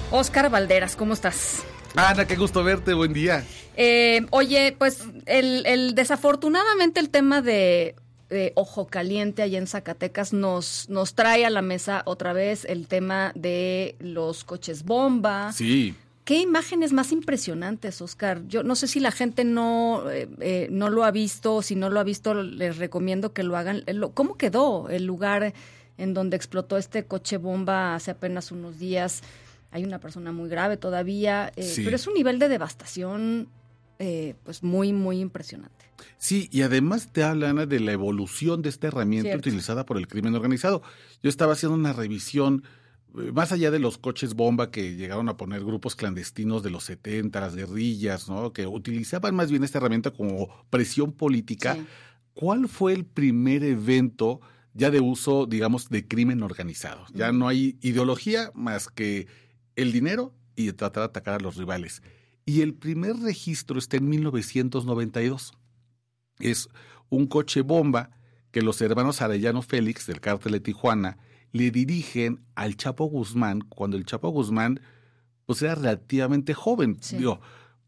Oscar Valderas, ¿cómo estás? Ana, qué gusto verte, buen día. Oye, pues desafortunadamente el tema de Ojo Caliente allá en Zacatecas nos trae a la mesa otra vez el tema de los coches bomba. Sí. ¿Qué imágenes más impresionantes, Oscar? Yo no sé si la gente no lo ha visto, si no lo ha visto les recomiendo que lo hagan. ¿Cómo quedó el lugar en donde explotó este coche bomba hace apenas unos días? Hay una persona muy grave todavía, Sí. Pero es un nivel de devastación pues muy, muy impresionante. Sí, y además te habla, Ana, de la evolución de esta herramienta Cierto. utilizada por el crimen organizado. Yo estaba haciendo una revisión, más allá de los coches bomba que llegaron a poner grupos clandestinos de los 70, las guerrillas, ¿no? Que utilizaban más bien esta herramienta como presión política. Sí. ¿Cuál fue el primer evento ya de uso, digamos, de crimen organizado? Ya no hay ideología más que el dinero y tratar de atacar a los rivales. Y el primer registro está en 1992. Es un coche bomba que los hermanos Arellano Félix del cártel de Tijuana le dirigen al Chapo Guzmán cuando el Chapo Guzmán pues era relativamente joven. Sí. Digo,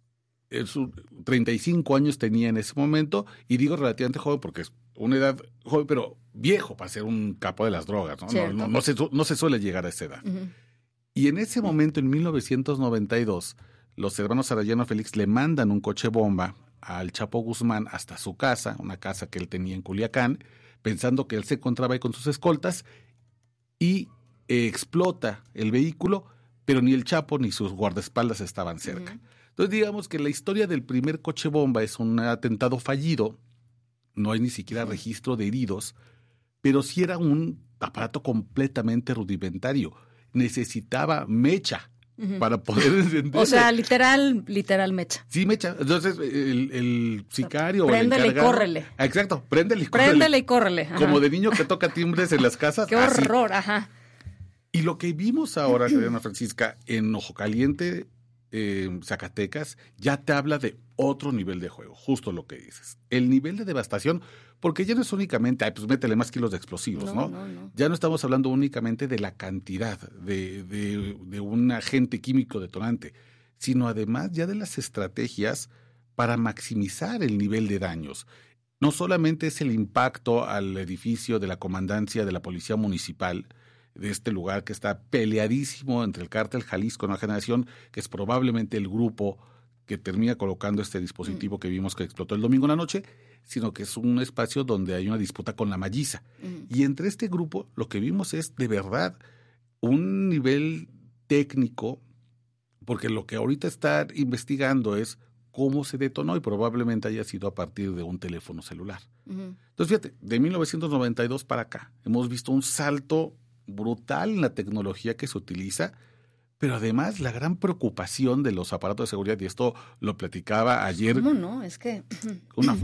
35 años tenía en ese momento, y digo relativamente joven porque es una edad joven, pero viejo para ser un capo de las drogas, ¿no? Cierto. No se suele llegar a esa edad. Uh-huh. Y en ese momento, en 1992, los hermanos Arellano Félix le mandan un coche bomba al Chapo Guzmán hasta su casa, una casa que él tenía en Culiacán, pensando que él se encontraba ahí con sus escoltas, y explota el vehículo, pero ni el Chapo ni sus guardaespaldas estaban cerca. Uh-huh. Entonces, digamos que la historia del primer coche bomba es un atentado fallido, no hay ni siquiera registro de heridos, pero sí era un aparato completamente rudimentario. Necesitaba mecha para poder encender. O sea, literal mecha. Sí, mecha. Entonces, el sicario Préndele o el encargado, y córrele. Exacto, préndele y córrele. Préndele y córrele. Ajá. Como de niño que toca timbres en las casas. Qué así. horror, ajá. Y lo que vimos ahora, Ana Francisca, en Ojo Caliente, Zacatecas, ya te habla de otro nivel de juego, justo lo que dices. El nivel de devastación, porque ya no es únicamente, pues métele más kilos de explosivos, ¿no? No. Ya no estamos hablando únicamente de la cantidad de un agente químico detonante, sino además ya de las estrategias para maximizar el nivel de daños. No solamente es el impacto al edificio de la comandancia de la Policía Municipal, de este lugar que está peleadísimo entre el cártel Jalisco Nueva Generación, que es probablemente el grupo que termina colocando este dispositivo que vimos que explotó el domingo en la noche, sino que es un espacio donde hay una disputa con la Malliza. Y entre este grupo lo que vimos es de verdad un nivel técnico, porque lo que ahorita está investigando es cómo se detonó y probablemente haya sido a partir de un teléfono celular. Entonces, fíjate, de 1992 para acá hemos visto un salto brutal en la tecnología que se utiliza, pero además la gran preocupación de los aparatos de seguridad, y esto lo platicaba ayer. ¿Cómo no? Es que Una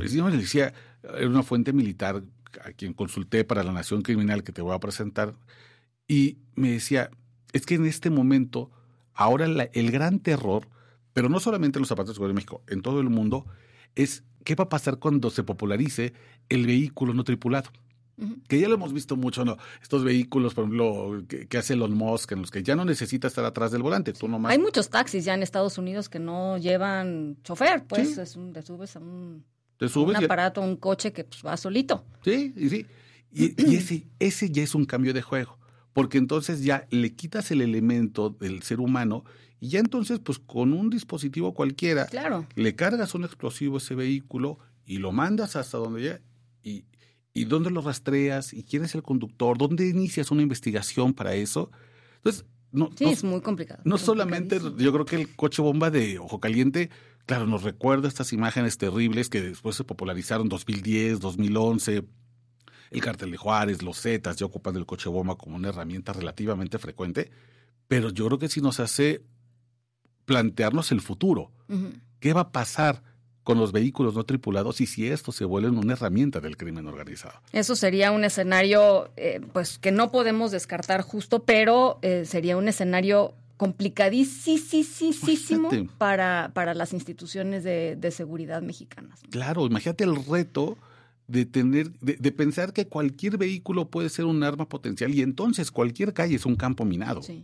fuente militar a quien consulté para La Nación Criminal, que te voy a presentar, y me decía, es que en este momento, ahora el gran terror, pero no solamente en los aparatos de seguridad de México, en todo el mundo, es qué va a pasar cuando se popularice el vehículo no tripulado. Que ya lo hemos visto mucho, ¿no? Estos vehículos, por ejemplo, que hace Elon Musk, en los que ya no necesitas estar atrás del volante. Tú nomás... Hay muchos taxis ya en Estados Unidos que no llevan chofer, pues Sí. te subes a un y... aparato, un coche que pues, va solito. Sí. Y ese ya es un cambio de juego, porque entonces ya le quitas el elemento del ser humano y ya entonces, pues con un dispositivo cualquiera, Claro. le cargas un explosivo a ese vehículo y lo mandas hasta donde ya... ¿Y dónde lo rastreas? ¿Y quién es el conductor? ¿Dónde inicias una investigación para eso? Entonces, es muy complicado. No solamente, yo creo que el coche bomba de Ojo Caliente, claro, nos recuerda estas imágenes terribles que después se popularizaron en 2010, 2011. El Cártel de Juárez, los Zetas ya ocupan el coche bomba como una herramienta relativamente frecuente. Pero yo creo que sí nos hace plantearnos el futuro. ¿Qué va a pasar con los vehículos no tripulados y si estos se vuelven una herramienta del crimen organizado? Eso sería un escenario pues que no podemos descartar justo, pero sería un escenario complicadísimo para las instituciones de seguridad mexicanas. Claro, imagínate el reto de pensar que cualquier vehículo puede ser un arma potencial y entonces cualquier calle es un campo minado. Sí.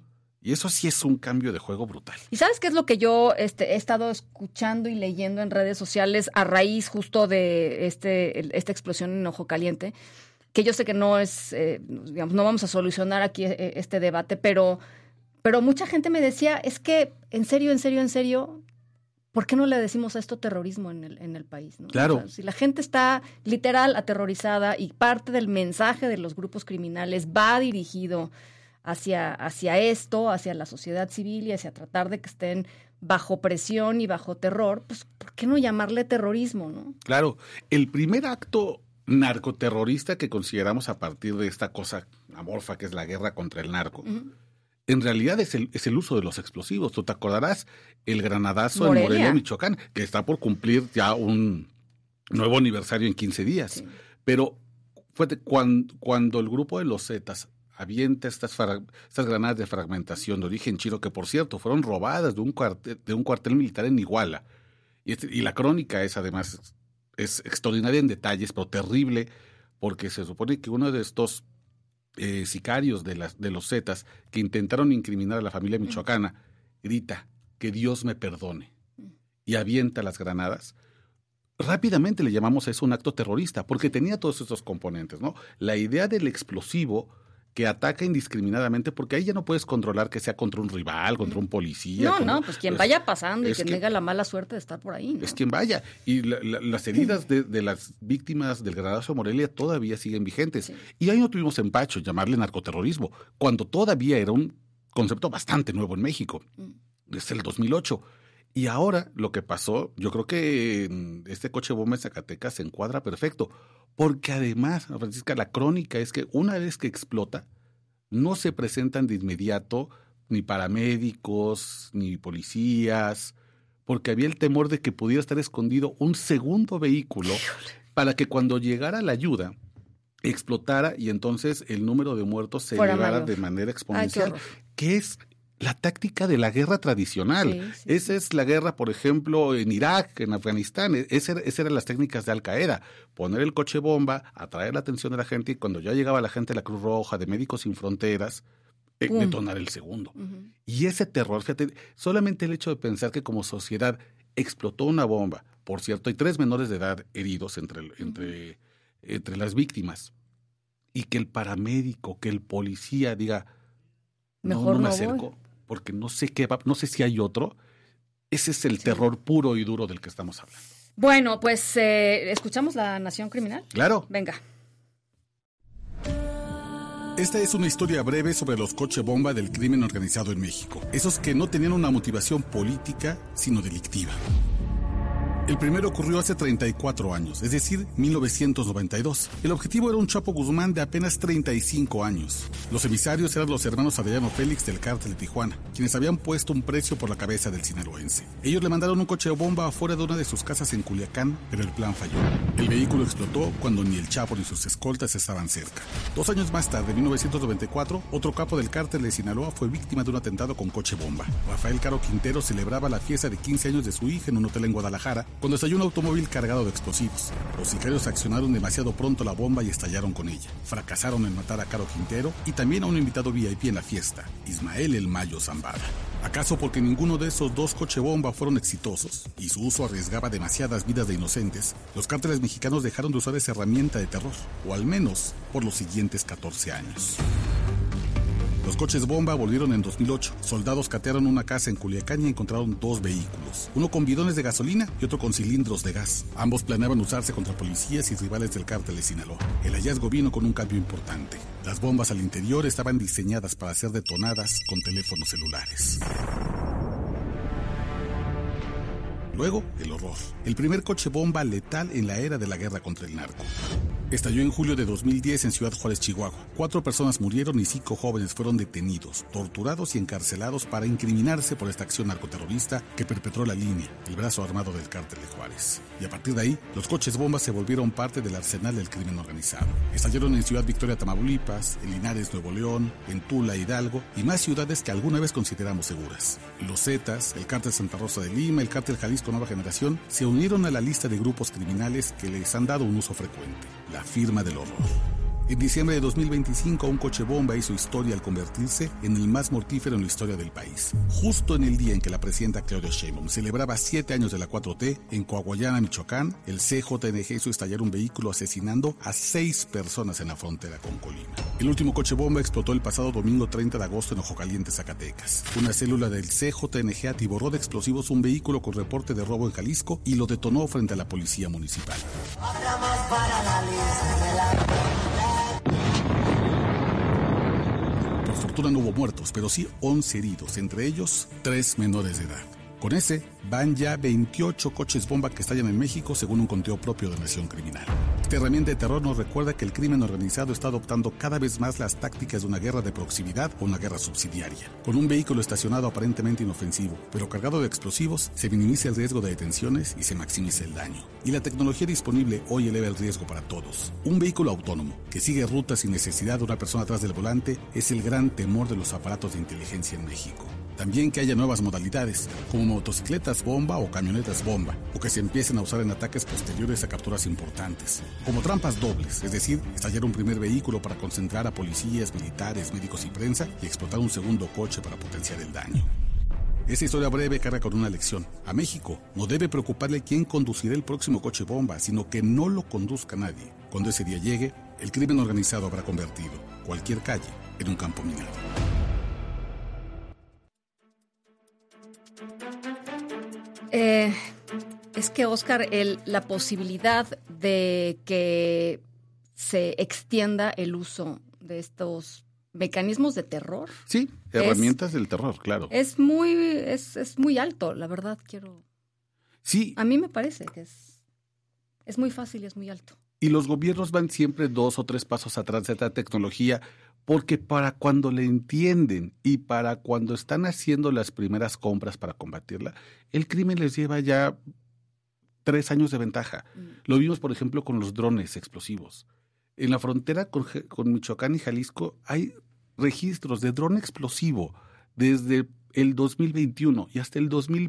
Y eso sí es un cambio de juego brutal. ¿Y sabes qué es lo que yo he estado escuchando y leyendo en redes sociales a raíz justo de esta explosión en Ojo Caliente? Que yo sé que no es, digamos, no vamos a solucionar aquí este debate, pero mucha gente me decía, es que, en serio, ¿por qué no le decimos a esto terrorismo en el país? ¿No? Claro. O sea, si la gente está literal aterrorizada y parte del mensaje de los grupos criminales va dirigido hacia esto, hacia la sociedad civil y hacia tratar de que estén bajo presión y bajo terror, pues ¿por qué no llamarle terrorismo, no? Claro, el primer acto narcoterrorista que consideramos a partir de esta cosa amorfa que es la guerra contra el narco, en realidad es el uso de los explosivos. Tú te acordarás el granadazo en Morelia, Michoacán, que está por cumplir ya un nuevo aniversario en 15 días. Sí. Pero fue cuando el grupo de los Zetas avienta estas granadas de fragmentación de origen chino, que por cierto fueron robadas de un cuartel militar en Iguala. Y la crónica es además es extraordinaria en detalles, pero terrible, porque se supone que uno de estos sicarios de los Zetas que intentaron incriminar a la familia michoacana grita que Dios me perdone y avienta las granadas. Rápidamente le llamamos a eso un acto terrorista, porque tenía todos estos componentes, ¿no? La idea del explosivo que ataca indiscriminadamente, porque ahí ya no puedes controlar que sea contra un rival, contra un policía. No, pues quien vaya pasando y que tenga la mala suerte de estar por ahí, ¿no? Es quien vaya. Y las heridas de las víctimas del granadazo de Morelia todavía siguen vigentes. Sí. Y ahí no tuvimos empacho llamarle narcoterrorismo, cuando todavía era un concepto bastante nuevo en México, desde el 2008. Y ahora lo que pasó, yo creo que este coche bomba en Zacatecas se encuadra perfecto, porque además, Francisca, la crónica es que una vez que explota, no se presentan de inmediato ni paramédicos, ni policías, porque había el temor de que pudiera estar escondido un segundo vehículo para que cuando llegara la ayuda explotara y entonces el número de muertos se elevara de manera exponencial, que es la táctica de la guerra tradicional. Sí. Esa es la guerra, por ejemplo, en Irak, en Afganistán. Esas eran las técnicas de Al-Qaeda. Poner el coche bomba, atraer la atención de la gente y cuando ya llegaba la gente de la Cruz Roja, de Médicos Sin Fronteras, detonar el segundo. Y ese terror, fíjate, solamente el hecho de pensar que como sociedad explotó una bomba, por cierto, hay 3 menores de edad heridos entre las víctimas, y que el paramédico, que el policía diga, no me acerco, porque no sé no sé si hay otro. Ese es el terror puro y duro del que estamos hablando. Bueno, pues ¿escuchamos La Nación Criminal? Claro. Venga. Esta es una historia breve sobre los coche bomba del crimen organizado en México. Esos que no tenían una motivación política, sino delictiva. El primero ocurrió hace 34 años, es decir, 1992. El objetivo era un Chapo Guzmán de apenas 35 años. Los emisarios eran los hermanos Arellano Félix del Cártel de Tijuana, quienes habían puesto un precio por la cabeza del sinaloense. Ellos le mandaron un coche bomba afuera de una de sus casas en Culiacán, pero el plan falló. El vehículo explotó cuando ni el Chapo ni sus escoltas estaban cerca. 2 años más tarde, en 1994, otro capo del Cártel de Sinaloa fue víctima de un atentado con coche bomba. Rafael Caro Quintero celebraba la fiesta de 15 años de su hija en un hotel en Guadalajara, cuando estalló un automóvil cargado de explosivos. Los sicarios accionaron demasiado pronto la bomba y estallaron con ella. Fracasaron en matar a Caro Quintero y también a un invitado VIP en la fiesta, Ismael El Mayo Zambada. ¿Acaso porque ninguno de esos 2 coche bomba fueron exitosos y su uso arriesgaba demasiadas vidas de inocentes, los cárteles mexicanos dejaron de usar esa herramienta de terror, o al menos por los siguientes 14 años? Los coches bomba volvieron en 2008. Soldados catearon una casa en Culiacán y encontraron 2 vehículos, uno con bidones de gasolina y otro con cilindros de gas. Ambos planeaban usarse contra policías y rivales del Cártel de Sinaloa. El hallazgo vino con un cambio importante. Las bombas al interior estaban diseñadas para ser detonadas con teléfonos celulares. Luego, el horror. El primer coche bomba letal en la era de la guerra contra el narco. Estalló en julio de 2010 en Ciudad Juárez, Chihuahua. 4 personas murieron y 5 jóvenes fueron detenidos, torturados y encarcelados para incriminarse por esta acción narcoterrorista que perpetró la línea, el brazo armado del Cártel de Juárez. Y a partir de ahí, los coches bombas se volvieron parte del arsenal del crimen organizado. Estallaron en Ciudad Victoria, Tamaulipas, en Linares, Nuevo León, en Tula, Hidalgo y más ciudades que alguna vez consideramos seguras. Los Zetas, el Cártel Santa Rosa de Lima, el Cártel Jalisco Nueva Generación se unieron a la lista de grupos criminales que les han dado un uso frecuente, la firma del horror. En diciembre de 2025, un coche bomba hizo historia al convertirse en el más mortífero en la historia del país. Justo en el día en que la presidenta Claudia Sheinbaum celebraba 7 años de la 4T, en Coahuayana, Michoacán, el CJNG hizo estallar un vehículo asesinando a 6 personas en la frontera con Colima. El último coche bomba explotó el pasado domingo 30 de agosto en Ojo Caliente, Zacatecas. Una célula del CJNG atiborró de explosivos un vehículo con reporte de robo en Jalisco y lo detonó frente a la policía municipal. Por fortuna no hubo muertos, pero sí 11 heridos, entre ellos 3 menores de edad. Con ese, van ya 28 coches bomba que estallan en México, según un conteo propio de Nación Criminal. Esta herramienta de terror nos recuerda que el crimen organizado está adoptando cada vez más las tácticas de una guerra de proximidad o una guerra subsidiaria. Con un vehículo estacionado aparentemente inofensivo, pero cargado de explosivos, se minimiza el riesgo de detenciones y se maximiza el daño. Y la tecnología disponible hoy eleva el riesgo para todos. Un vehículo autónomo, que sigue rutas sin necesidad de una persona atrás del volante, es el gran temor de los aparatos de inteligencia en México. También que haya nuevas modalidades, como motocicletas bomba o camionetas bomba, o que se empiecen a usar en ataques posteriores a capturas importantes. Como trampas dobles, es decir, estallar un primer vehículo para concentrar a policías, militares, médicos y prensa, y explotar un segundo coche para potenciar el daño. Esta historia breve carga con una lección. A México no debe preocuparle quién conducirá el próximo coche bomba, sino que no lo conduzca nadie. Cuando ese día llegue, el crimen organizado habrá convertido cualquier calle en un campo minado. Es que, Óscar, la posibilidad de que se extienda el uso de estos mecanismos de terror. Sí, herramientas del terror, claro. Es muy alto, la verdad, Sí. A mí me parece que es muy fácil y es muy alto. Y los gobiernos van siempre 2 o 3 pasos atrás de esta tecnología, porque para cuando le entienden y para cuando están haciendo las primeras compras para combatirla, el crimen les lleva ya 3 años de ventaja. Lo vimos, por ejemplo, con los drones explosivos. En la frontera con Michoacán y Jalisco hay registros de dron explosivo desde el 2021 y hasta el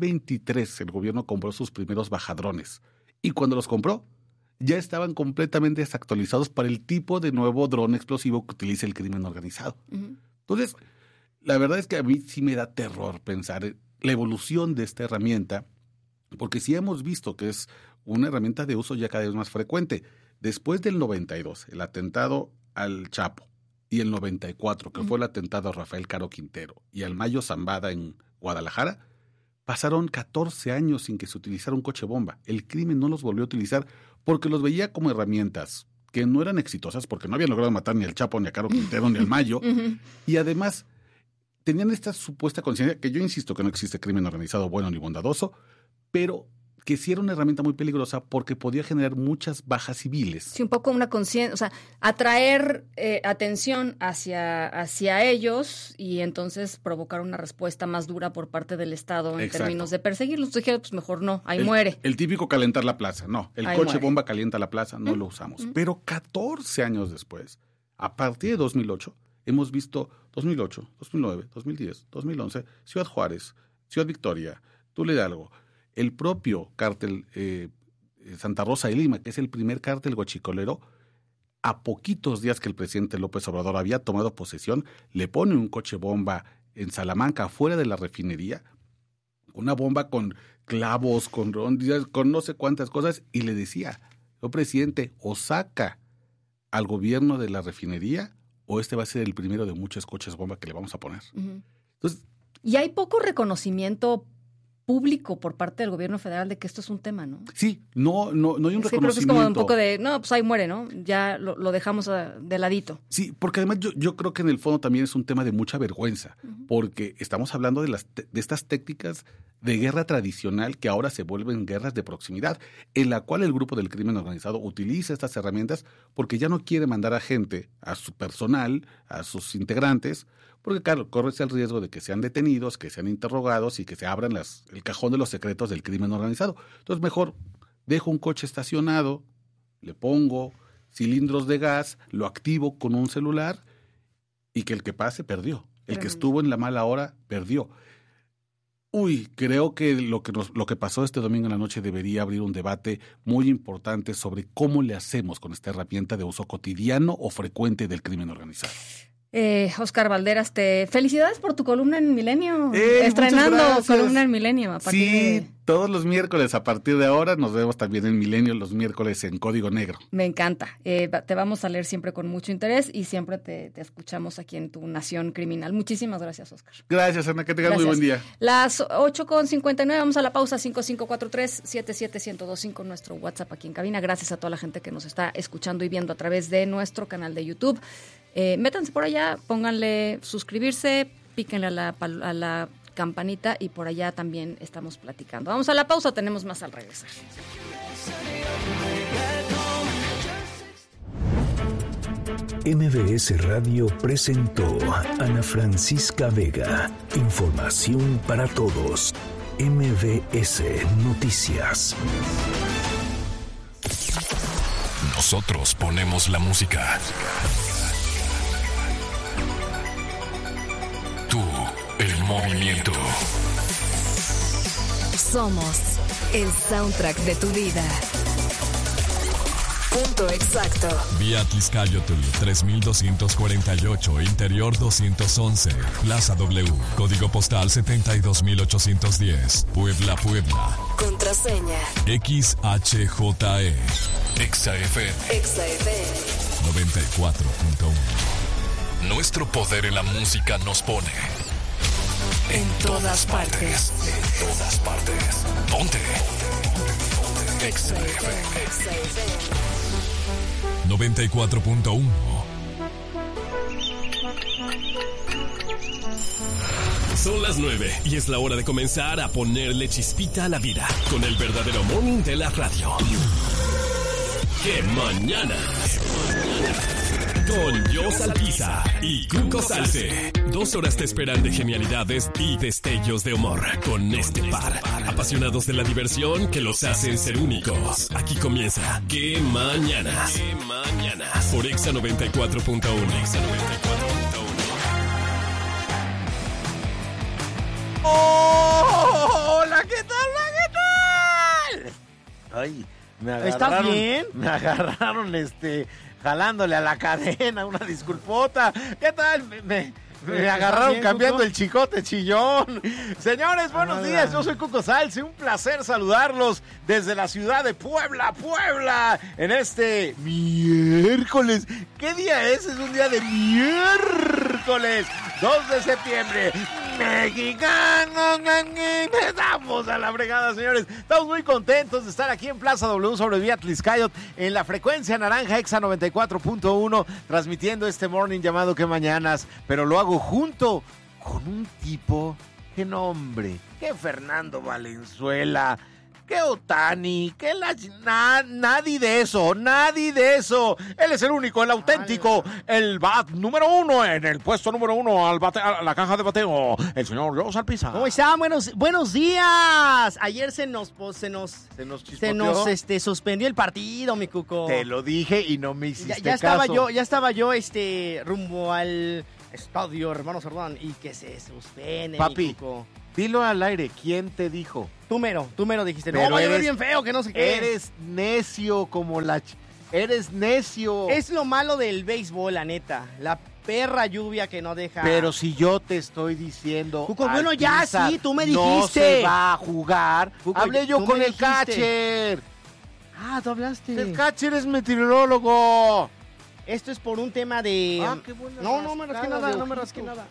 2023 el gobierno compró sus primeros bajadrones. Y cuando los compró, ya estaban completamente desactualizados para el tipo de nuevo dron explosivo que utiliza el crimen organizado. Uh-huh. Entonces, la verdad es que a mí sí me da terror pensar la evolución de esta herramienta, porque sí hemos visto que es una herramienta de uso ya cada vez más frecuente. Después del 92, el atentado al Chapo, y el 94, que fue el atentado a Rafael Caro Quintero, y al Mayo Zambada en Guadalajara, pasaron 14 años sin que se utilizara un coche bomba. El crimen no los volvió a utilizar porque los veía como herramientas que no eran exitosas, porque no habían logrado matar ni al Chapo, ni a Caro Quintero, ni al Mayo. Uh-huh. Y además tenían esta supuesta conciencia, que yo insisto que no existe crimen organizado bueno ni bondadoso, pero que sí era una herramienta muy peligrosa porque podía generar muchas bajas civiles. Sí, un poco una conciencia, o sea, atraer atención hacia ellos y entonces provocar una respuesta más dura por parte del Estado en términos de perseguirlos. Entonces, pues mejor no, ahí muere. El típico calentar la plaza, no. El ahí coche muere. Bomba calienta la plaza, no lo usamos. Pero 14 años después, a partir de 2008, hemos visto 2008, 2009, 2010, 2011, Ciudad Juárez, Ciudad Victoria, Tula Hidalgo, el propio cártel Santa Rosa de Lima, que es el primer cártel guachicolero, a poquitos días que el presidente López Obrador había tomado posesión, le pone un coche bomba en Salamanca, fuera de la refinería, una bomba con clavos, con no sé cuántas cosas, y le decía, presidente, o saca al gobierno de la refinería, o este va a ser el primero de muchos coches bomba que le vamos a poner. Uh-huh. Entonces, y hay poco reconocimiento público por parte del gobierno federal de que esto es un tema, ¿no? Sí, no hay un reconocimiento. Creo que es como un poco de, no, pues ahí muere, ¿no? Ya lo dejamos de ladito. Sí, porque además yo creo que en el fondo también es un tema de mucha vergüenza, uh-huh. Porque estamos hablando de estas técnicas de guerra tradicional que ahora se vuelven guerras de proximidad, en la cual el grupo del crimen organizado utiliza estas herramientas porque ya no quiere mandar a gente, a su personal, a sus integrantes, porque claro, corres el riesgo de que sean detenidos, que sean interrogados y que se abran el cajón de los secretos del crimen organizado. Entonces mejor dejo un coche estacionado, le pongo cilindros de gas, lo activo con un celular y que el que pase perdió. El que estuvo en la mala hora perdió. Creo que lo que pasó este domingo en la noche debería abrir un debate muy importante sobre cómo le hacemos con esta herramienta de uso cotidiano o frecuente del crimen organizado. Oscar Valderas, felicidades por tu columna en Milenio. Estrenando columna en Milenio. A partir de... todos los miércoles a partir de ahora nos vemos también en Milenio los miércoles en Código Negro. Me encanta. Te vamos a leer siempre con mucho interés y siempre te escuchamos aquí en tu Nación Criminal. Muchísimas gracias, Oscar. Gracias, Ana, que tengas muy buen día. Las 8:59, vamos a la pausa. 5543-77125, nuestro WhatsApp aquí en cabina. Gracias a toda la gente que nos está escuchando y viendo a través de nuestro canal de YouTube. Métanse por allá, pónganle suscribirse, píquenle a la campanita y por allá también estamos platicando. Vamos a la pausa, tenemos más al regresar. MBS Radio presentó Ana Francisca Vega. Información para todos. MBS Noticias. Nosotros ponemos la música. Tú, el movimiento. Somos el soundtrack de tu vida. Punto exacto. Vía Tlaxcayotl 3248, Interior 211, Plaza W, Código Postal 72810, Puebla, Puebla. Contraseña XHJE. XFM 94.1. Nuestro poder en la música nos pone en todas partes. En todas partes. Ponte. XFM 94.1. Son las 9 y es la hora de comenzar a ponerle chispita a la vida con el verdadero morning de la radio. ¡Qué mañana! Con Jos Alpiza y Cuco Salce. 2 horas te esperan de genialidades y destellos de humor con este par. Apasionados de la diversión que los hacen ser únicos. Aquí comienza ¡Qué mañanas! ¡Qué mañanas! Por Exa 94.1. ¡Hola! ¿Qué tal? Ay, me agarraron. ¿Estás bien? Me agarraron jalándole a la cadena, una disculpota. ¿Qué tal? Me agarraron bien, cambiando Cuco? El chicote chillón. Señores, buenos días. Yo soy Cuco Salce. Un placer saludarlos desde la ciudad de Puebla, en este miércoles. ¿Qué día es? Es un día de miércoles, 2 de septiembre. Mexicanos, estamos a la fregada, señores. Estamos muy contentos de estar aquí en Plaza W sobre Vía Tlaxcayotl en la frecuencia naranja Exa 94.1, transmitiendo este morning llamado ¿Qué mañanas? Pero lo hago junto con un tipo, qué nombre, qué Fernando Valenzuela, qué Otani, qué nadie de eso. Él es el único, el auténtico, el bat número 1 en el puesto número 1 a la caja de bateo, el señor Jos Alpiza. ¿Cómo están? Buenos días. Ayer se nos suspendió el partido, mi Cuco. Te lo dije y no me hiciste ya caso. estaba yo rumbo al estadio Hermano Cerdán y que se suspende, papi, mi Cuco. Dilo al aire, ¿quién te dijo? Tú mero dijiste, pero no, va a llover bien feo, que no sé qué. Eres necio como eres necio. Es lo malo del béisbol, la neta. La perra lluvia que no deja. Pero si yo te estoy diciendo, Cuco, bueno, ya sí, tú me dijiste. No se va a jugar. Cuco, hablé yo con el catcher. Ah, tú hablaste. El catcher es meteorólogo. Esto es por un tema de... Ah, qué buena no me rasqué nada,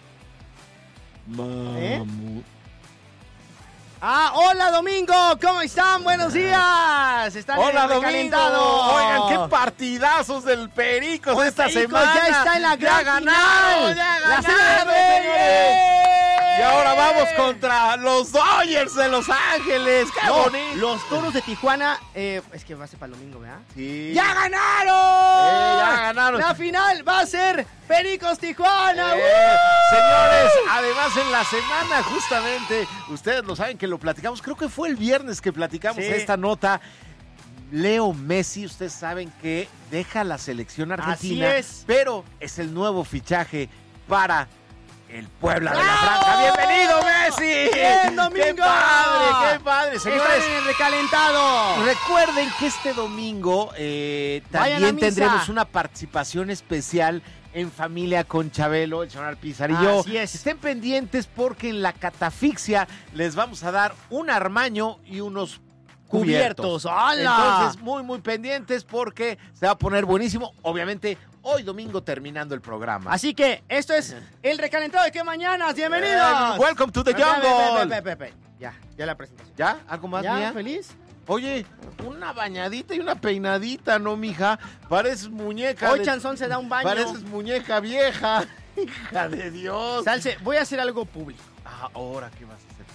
hola Domingo, ¿cómo están? Buenos días. Están hola Domingo. Oigan, qué partidazos del Pericos esta semana. Ya está en la gran final. Ya ganaron, señores. Y ahora vamos contra los Dodgers de Los Ángeles. ¡Qué bonito! Los Toros de Tijuana, es que va a ser para el domingo, ¿verdad? Sí. ¡Ya ganaron! Ya ganaron. La final va a ser Pericos Tijuana. Señores, además en la semana justamente, ustedes lo saben que lo platicamos, creo que fue el viernes que platicamos esta nota. Leo Messi, ustedes saben que deja la selección argentina. Así es. Pero es el nuevo fichaje para el Puebla de la Franja. ¡Bienvenido, Messi! ¡Bien, Domingo! ¡Qué domingo! ¡Qué padre! Señores, ¡Están en el recalentado! recuerden que este domingo Vayan a también misa. tendremos una participación especial en Familia con Chabelo, el señor Alpizar y yo. Así es. Estén pendientes porque en la catafixia les vamos a dar un armaño y unos cubiertos. ¡Hala! Entonces, muy pendientes porque se va a poner buenísimo. Obviamente, hoy domingo terminando el programa. Así que esto es el recalentado de qué mañanas. ¡Bienvenidos! Welcome to the jungle. Ya la presentación. ¿Ya? ¿Algo más, ¿Ya? mía? ¿Feliz? Oye, una bañadita y una peinadita, ¿no, mija? Pareces muñeca. Hoy Chanzón se da un baño. Pareces muñeca vieja. Hija de Dios. Salce, voy a hacer algo público. Ahora, ¿qué vas a hacer?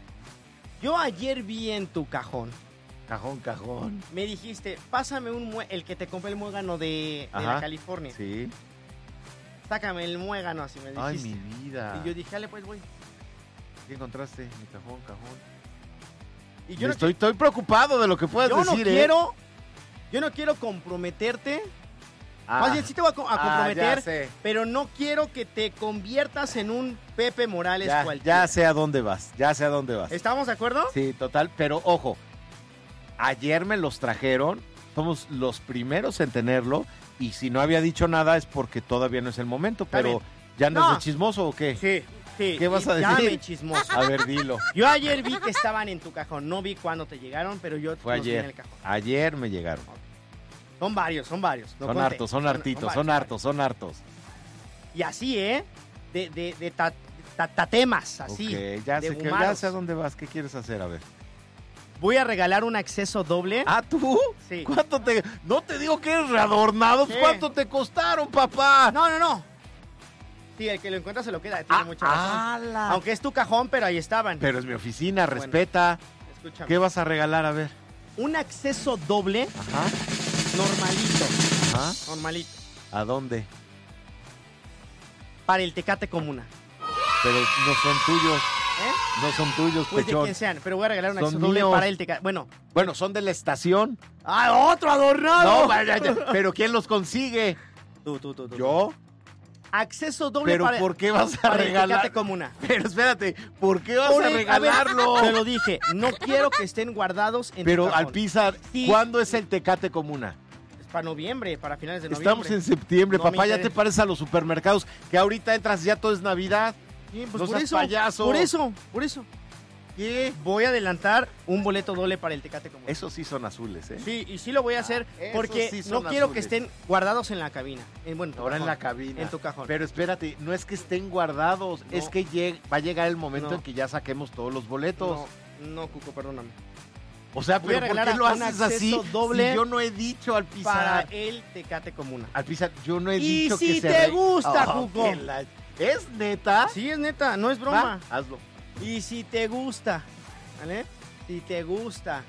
Yo ayer vi en tu cajón. Cajón. Me dijiste, pásame el que te compré el muégano de la California. Sí. Sácame el muégano, así me dijiste. Ay, mi vida. Y yo dije, dale, pues, güey. ¿Qué encontraste? Mi cajón. Y yo Estoy preocupado de lo que puedas decir, Yo no quiero comprometerte. Ah. Más bien, sí te voy a comprometer, ya sé. pero no quiero que te conviertas en un Pepe Morales cualquiera. Ya sé a dónde vas. ¿Estamos de acuerdo? Sí, total. Pero, ojo, ayer me los trajeron. Somos los primeros en tenerlo. Y si no había dicho nada es porque todavía no es el momento. Está Pero, bien. ¿ya andas No. de chismoso o qué? Sí. ¿Qué vas a decir? Dame chismoso. A ver, dilo. Yo ayer vi que estaban en tu cajón. No vi cuándo te llegaron, pero yo Fue los vi en ayer. el cajón. Ayer me llegaron. Son varios. No Son conté. hartos, son hartitos, son hartos. Y así, de tatemas, así. Ok, ya de sé bumaros. a dónde vas. ¿Qué quieres hacer? A ver. Voy a regalar un acceso doble. ¿Ah, tú? Sí. ¿Cuánto te...? No te digo que eres readornado. Sí. ¿Cuánto te costaron, papá? No. Sí, el que lo encuentra se lo queda. Tiene mucha razón. ¡Hala! Aunque es tu cajón, pero ahí estaban. Pero es mi oficina, Bueno. respeta. Escúchame. ¿Qué vas a regalar? A ver. Un acceso doble Ajá. normalito. Ajá. Normalito. ¿A dónde? Para el Tecate Comuna. Pero no son tuyos. ¿Eh? No son tuyos, Pues de pechón. quien sean. Pero voy a regalar un Son acceso doble míos. para el Tecate. Bueno. Bueno, son de la estación. ¡Ah, otro adornado! No, vaya. Pero ¿quién los consigue? Tú. ¿Yo? Acceso doble ¿Pero para, por qué vas a para el Tecate regalar? Comuna. Pero espérate, ¿por qué vas a A ver, regalarlo? te lo dije. No quiero que estén guardados en Pero tu cajón. Alpizar, Sí. ¿cuándo es el Tecate Comuna? Es para noviembre, para finales de noviembre. Estamos en septiembre, No me papá, ya te interesa. pareces a los supermercados, que ahorita entras y ya todo es Navidad. Sí, pues No por seas eso, payaso. por eso. ¿Qué? Voy a adelantar un boleto doble para el Tecate Comuna. Esos sí son azules, ¿eh? Sí, y sí lo voy a hacer esos porque sí no son quiero que azules. estén guardados en la cabina. Bueno, tu Ahora en cajón, la cabina. En tu cajón. Pero espérate, no es que estén guardados, No. es que va a llegar el momento No. en que ya saquemos todos los boletos. No, Cuco, perdóname. O sea, Voy a pero ¿por regalar qué lo un haces así? acceso doble Si yo no he dicho al Para pisar. el Tecate Comuna. Al pisar, yo no he Y dicho si que se te gusta, Oh, Cuco. que la- ¿Es neta? Sí, es neta, no es broma. Va, hazlo. Y si te gusta, ¿vale? Si te gusta.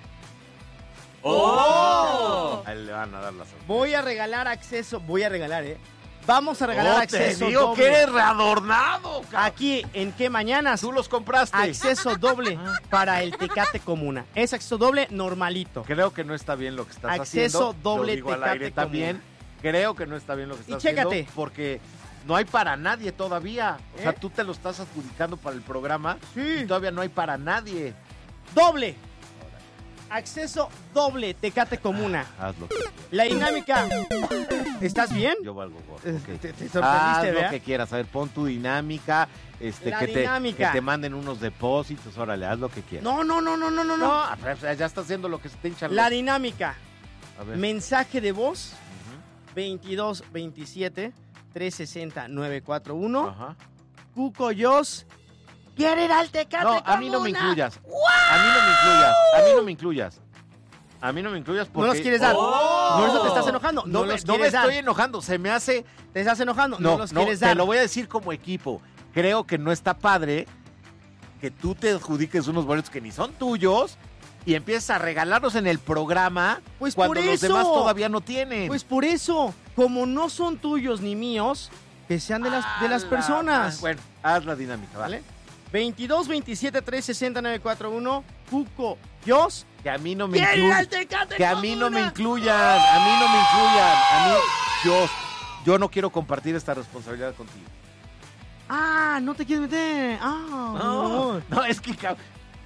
¡Oh! Ahí le van a dar la sorpresa. Voy a regalar acceso. Vamos a regalar acceso te digo doble. que eres readornado, cabrón. Aquí en ¿Qué Mañanas? Tú los compraste. Acceso doble para el Tecate Comuna. Es acceso doble normalito. Creo que no está bien lo que estás Acceso haciendo. doble Lo digo al Tecate aire también. Creo que no está bien lo que Y estás chécate. haciendo. Porque no hay para nadie todavía. O sea, ¿Eh? tú te lo estás adjudicando para el programa. Sí. Y todavía no hay para nadie. Doble. Acceso doble Tecate Comuna. Hazlo. La dinámica. ¿Estás bien? Yo valgo gordo. ok. Te Haz sorprendiste, lo ¿verdad? que quieras. A ver, pon tu dinámica. La que dinámica. te manden unos depósitos. Órale, haz lo que quieras. No. No, pues, ya está haciendo lo que se te hincha. La dinámica. A ver. Mensaje de voz 22 27 360 941. Ajá. Cuco Yos. ¿Quiere ir al Tecate No, a mí no me Comuna? incluyas. A mí no me incluyas. A mí no me incluyas. A mí no me incluyas porque... No los quieres dar. ¡Oh! No, eso te estás enojando. No, los no me quieres dar. estoy enojando. Se me hace... ¿Te estás enojando? No, los quieres te dar. lo voy a decir como equipo. Creo que no está padre que tú te adjudiques unos boletos que ni son tuyos y empieces a regalarlos en el programa Pues cuando por los eso. demás todavía no tienen. Pues por eso, como no son tuyos ni míos, que sean de las personas. Bueno, haz la dinámica, ¿vale? 22 27 360 941. Cuco Yos. Que a mí no me ¡Quiere ir al incluyan. Tecate Que a mí no me Comuna! incluyan. A mí no me incluyan. A mí, yo no quiero compartir esta responsabilidad contigo. Ah, no te quieres meter. Ah, No, es que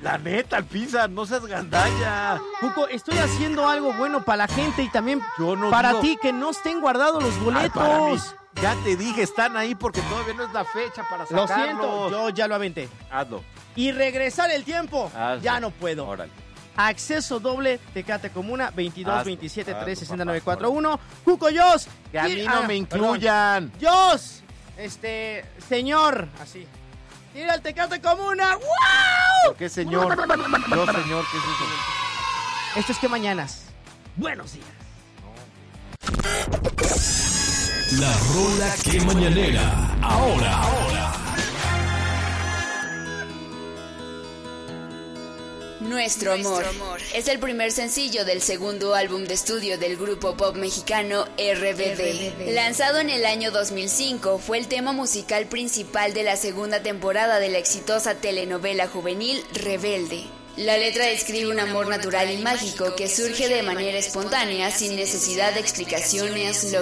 La neta, el pizza, no seas gandalla. Cuco, estoy haciendo algo bueno para la gente y también para ti, que no estén guardados los boletos. Ya te dije, están ahí porque todavía no es la fecha para sacarlos. Lo siento, yo ya lo aventé. Hazlo. Y regresar el tiempo, ya no puedo. Órale. Acceso doble, Tecate Comuna, 22 27 3 69 41. Cuco Jos. Que a mí no me incluyan. Jos, señor, así. Tira el Tecate Comuna. ¡Wow! ¿Por qué, señor? Yo, señor, ¿qué es eso? Esto es que mañanas. Buenos días. La rola que mañanera. Ahora. Nuestro Amor es el primer sencillo del segundo álbum de estudio del grupo pop mexicano RBD. Lanzado en el año 2005, fue el tema musical principal de la segunda temporada de la exitosa telenovela juvenil Rebelde. La letra describe un amor natural y mágico que surge de manera espontánea sin necesidad de explicaciones